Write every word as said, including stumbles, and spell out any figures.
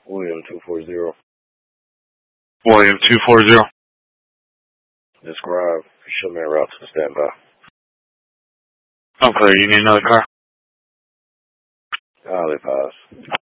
William two four zero. William two four zero. Describe. Show me a route to stand by. I'm clear. You need another car? I'll pass.